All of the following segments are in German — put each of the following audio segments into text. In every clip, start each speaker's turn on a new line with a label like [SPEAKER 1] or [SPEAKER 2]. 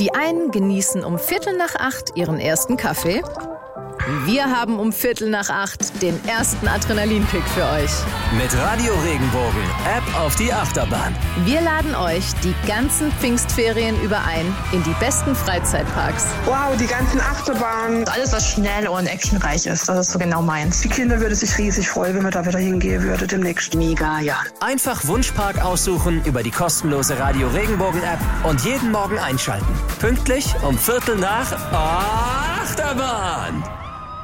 [SPEAKER 1] Die einen genießen um 7:45 ihren ersten Kaffee. Wir haben um 7:45 den ersten Adrenalinkick für euch.
[SPEAKER 2] Mit Radio Regenbogen, App auf die Achterbahn.
[SPEAKER 1] Wir laden euch die ganzen Pfingstferien über ein in die besten Freizeitparks.
[SPEAKER 3] Wow, die ganzen Achterbahnen.
[SPEAKER 4] Alles, was schnell und actionreich ist, das ist so genau meins.
[SPEAKER 3] Die Kinder würden sich riesig freuen, wenn wir da wieder hingehen würden demnächst.
[SPEAKER 4] Mega, ja.
[SPEAKER 2] Einfach Wunschpark aussuchen über die kostenlose Radio Regenbogen App und jeden Morgen einschalten. Pünktlich um 7:45 Achterbahn.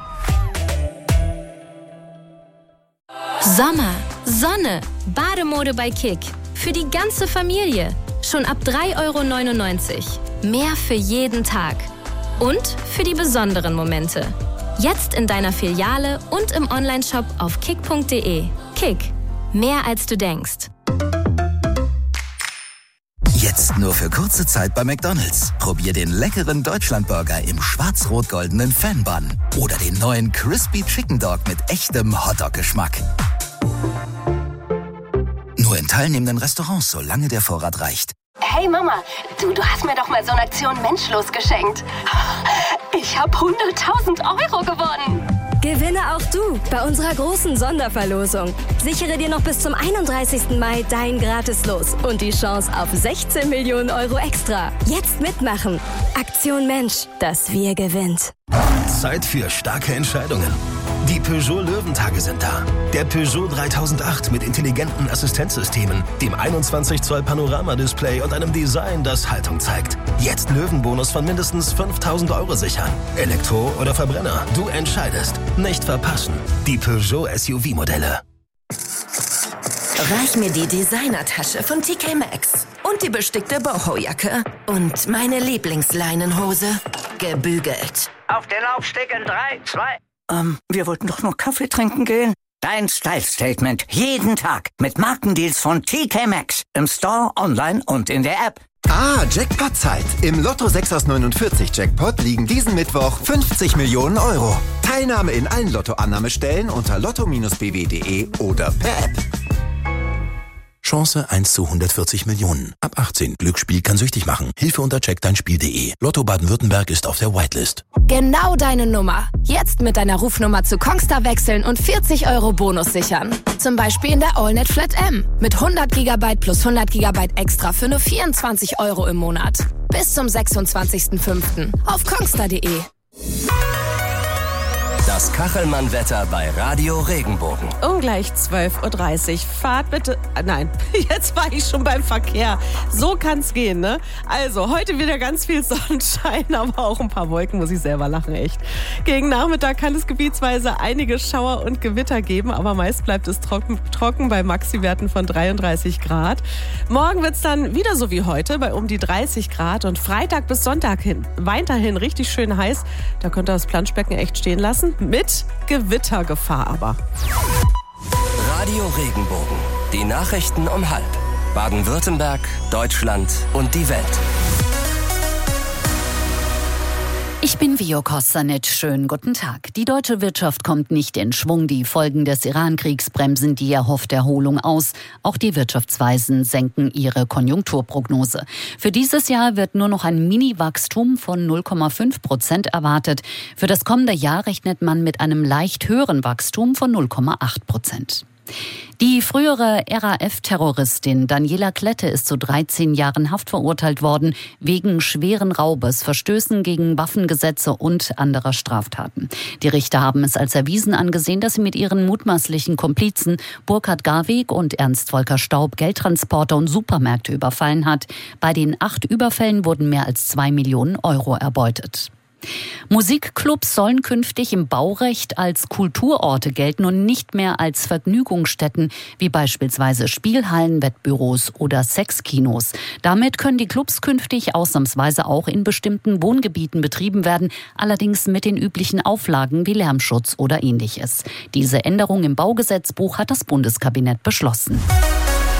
[SPEAKER 5] Sommer, Sonne, Bademode bei Kick. Für die ganze Familie. Schon ab 3,99 €. Mehr für jeden Tag. Und für die besonderen Momente. Jetzt in deiner Filiale und im Onlineshop auf kick.de. Kick. Mehr als du denkst.
[SPEAKER 6] Jetzt nur für kurze Zeit bei McDonald's. Probier den leckeren Deutschlandburger im schwarz-rot-goldenen Fan-Bun. Oder den neuen Crispy Chicken Dog mit echtem Hotdog-Geschmack. Nur in teilnehmenden Restaurants, solange der Vorrat reicht.
[SPEAKER 7] Hey Mama, du hast mir doch mal so eine Aktion Menschlos geschenkt. Ich habe 100.000 € gewonnen.
[SPEAKER 8] Gewinne auch du bei unserer großen Sonderverlosung. Sichere dir noch bis zum 31. Mai dein Gratis-Los und die Chance auf 16 Millionen € extra. Jetzt mitmachen. Aktion Mensch, das Wir gewinnt.
[SPEAKER 9] Zeit für starke Entscheidungen. Die Peugeot Löwentage sind da. Der Peugeot 3008 mit intelligenten Assistenzsystemen, dem 21 Zoll Panoramadisplay und einem Design, das Haltung zeigt. Jetzt Löwenbonus von mindestens 5.000 € sichern. Elektro oder Verbrenner, du entscheidest. Nicht verpassen. Die Peugeot SUV-Modelle.
[SPEAKER 10] Reich mir die Designertasche von TK Maxx und die bestickte Boho-Jacke und meine Lieblingsleinenhose, gebügelt.
[SPEAKER 11] Auf den Laufsteg in 3, 2... wir wollten doch nur Kaffee trinken gehen. Dein Style-Statement jeden Tag mit Markendeals von TK Maxx. Im Store, online und in der App.
[SPEAKER 12] Jackpot-Zeit. Im Lotto 6 aus 49 Jackpot liegen diesen Mittwoch 50 Millionen €. Teilnahme in allen Lottoannahmestellen unter lotto-bw.de oder per App.
[SPEAKER 13] Chance 1 zu 140 Millionen. Ab 18. Glücksspiel kann süchtig machen. Hilfe unter checkdeinspiel.de. Lotto Baden-Württemberg ist auf der Whitelist.
[SPEAKER 5] Genau deine Nummer. Jetzt mit deiner Rufnummer zu Kongstar wechseln und 40 € Bonus sichern. Zum Beispiel in der AllNet Flat M. Mit 100 GB plus 100 GB extra für nur 24 € im Monat. Bis zum 26.05. auf kongstar.de.
[SPEAKER 2] Das Kachelmann-Wetter bei Radio Regenbogen.
[SPEAKER 14] Ungleich 12:30 Uhr. Fahrt bitte... Nein, jetzt war ich schon beim Verkehr. So kann's gehen, ne? Also, heute wieder ganz viel Sonnenschein, aber auch ein paar Wolken, muss ich selber lachen, echt. Gegen Nachmittag kann es gebietsweise einige Schauer und Gewitter geben, aber meist bleibt es trocken bei Maxi-Werten von 33 Grad. Morgen wird's dann wieder so wie heute, bei um die 30 Grad und Freitag bis Sonntag weiterhin richtig schön heiß. Da könnt ihr das Planschbecken echt stehen lassen. Mit Gewittergefahr aber.
[SPEAKER 2] Radio Regenbogen. Die Nachrichten um 12:30. Baden-Württemberg, Deutschland und die Welt.
[SPEAKER 15] Ich bin Vio Kostanic. Schönen guten Tag. Die deutsche Wirtschaft kommt nicht in Schwung. Die Folgen des Iran-Kriegs bremsen die erhoffte Erholung aus. Auch die Wirtschaftsweisen senken ihre Konjunkturprognose. Für dieses Jahr wird nur noch ein Mini-Wachstum von 0,5% erwartet. Für das kommende Jahr rechnet man mit einem leicht höheren Wachstum von 0,8%. Die frühere RAF-Terroristin Daniela Klette ist zu 13 Jahren Haft verurteilt worden, wegen schweren Raubes, Verstößen gegen Waffengesetze und anderer Straftaten. Die Richter haben es als erwiesen angesehen, dass sie mit ihren mutmaßlichen Komplizen Burkhard Garweg und Ernst Volker Staub Geldtransporter und Supermärkte überfallen hat. Bei den 8 Überfällen wurden mehr als 2 Millionen € erbeutet. Musikclubs sollen künftig im Baurecht als Kulturorte gelten und nicht mehr als Vergnügungsstätten wie beispielsweise Spielhallen, Wettbüros oder Sexkinos. Damit können die Clubs künftig ausnahmsweise auch in bestimmten Wohngebieten betrieben werden, allerdings mit den üblichen Auflagen wie Lärmschutz oder Ähnliches. Diese Änderung im Baugesetzbuch hat das Bundeskabinett beschlossen.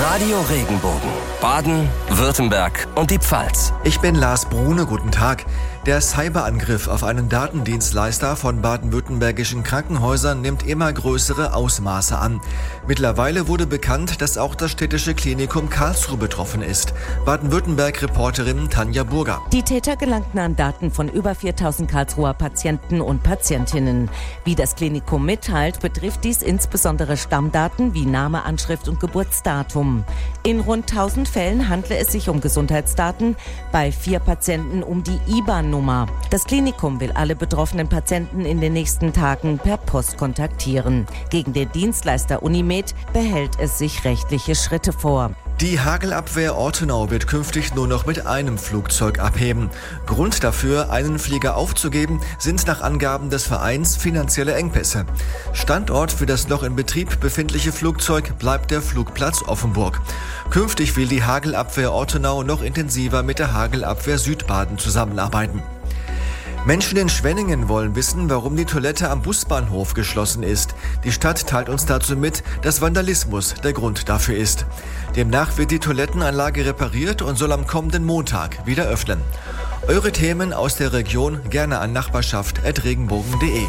[SPEAKER 2] Radio Regenbogen. Baden, Württemberg und die Pfalz.
[SPEAKER 16] Ich bin Lars Brune, guten Tag. Der Cyberangriff auf einen Datendienstleister von baden-württembergischen Krankenhäusern nimmt immer größere Ausmaße an. Mittlerweile wurde bekannt, dass auch das städtische Klinikum Karlsruhe betroffen ist. Baden-Württemberg-Reporterin Tanja Burger.
[SPEAKER 17] Die Täter gelangten an Daten von über 4000 Karlsruher Patienten und Patientinnen. Wie das Klinikum mitteilt, betrifft dies insbesondere Stammdaten wie Name, Anschrift und Geburtsdatum. In rund 1000 Fällen handle es sich um Gesundheitsdaten, bei 4 Patienten um die IBAN-Nummer. Das Klinikum will alle betroffenen Patienten in den nächsten Tagen per Post kontaktieren. Gegen den Dienstleister Unimed behält es sich rechtliche Schritte vor.
[SPEAKER 16] Die Hagelabwehr Ortenau wird künftig nur noch mit einem Flugzeug abheben. Grund dafür, einen Flieger aufzugeben, sind nach Angaben des Vereins finanzielle Engpässe. Standort für das noch in Betrieb befindliche Flugzeug bleibt der Flugplatz Offenburg. Künftig will die Hagelabwehr Ortenau noch intensiver mit der Hagelabwehr Südbaden zusammenarbeiten. Menschen in Schwenningen wollen wissen, warum die Toilette am Busbahnhof geschlossen ist. Die Stadt teilt uns dazu mit, dass Vandalismus der Grund dafür ist. Demnach wird die Toilettenanlage repariert und soll am kommenden Montag wieder öffnen. Eure Themen aus der Region gerne an nachbarschaft@regenbogen.de.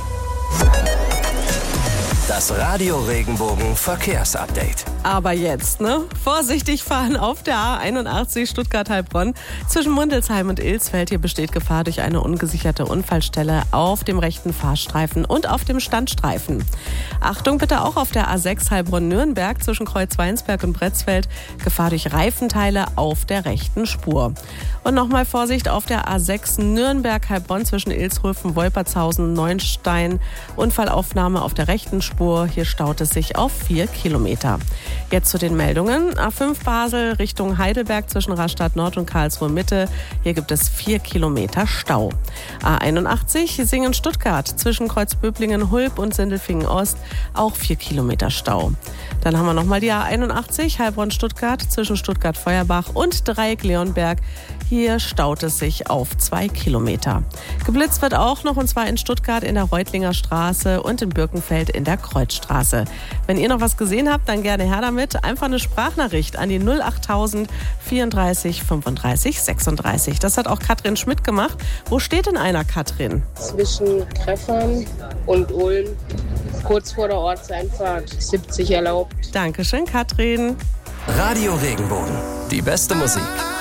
[SPEAKER 2] Das Radio Regenbogen Verkehrsupdate.
[SPEAKER 14] Aber jetzt, Vorsichtig fahren auf der A81 Stuttgart-Heilbronn. Zwischen Mundelsheim und Ilsfeld. Hier besteht Gefahr durch eine ungesicherte Unfallstelle auf dem rechten Fahrstreifen und auf dem Standstreifen. Achtung bitte auch auf der A6 Heilbronn-Nürnberg zwischen Kreuzweinsberg und Bretzfeld. Gefahr durch Reifenteile auf der rechten Spur. Und nochmal Vorsicht auf der A6 Nürnberg-Heilbronn zwischen Ilshofen, Wolpertshausen, Neunstein. Unfallaufnahme auf der rechten Spur. Hier staut es sich auf 4 Kilometer. Jetzt zu den Meldungen. A5 Basel Richtung Heidelberg zwischen Rastatt Nord und Karlsruhe Mitte. Hier gibt es 4 Kilometer Stau. A81 Singen-Stuttgart zwischen Kreuzböblingen, Hulb und Sindelfingen Ost. Auch 4 Kilometer Stau. Dann haben wir nochmal die A81 Heilbronn-Stuttgart zwischen Stuttgart-Feuerbach und Dreieck-Leonberg. Hier staut es sich auf 2 Kilometer. Geblitzt wird auch noch, und zwar in Stuttgart in der Reutlinger Straße und in Birkenfeld in der Kreuzstraße. Wenn ihr noch was gesehen habt, dann gerne her damit. Einfach eine Sprachnachricht an die 08000 34 35 36. Das hat auch Katrin Schmidt gemacht. Wo steht denn einer, Katrin?
[SPEAKER 18] Zwischen Kreffern und Ulm, kurz vor der Ortseinfahrt, 70 erlaubt.
[SPEAKER 14] Dankeschön, Katrin.
[SPEAKER 2] Radio Regenbogen, die beste Musik.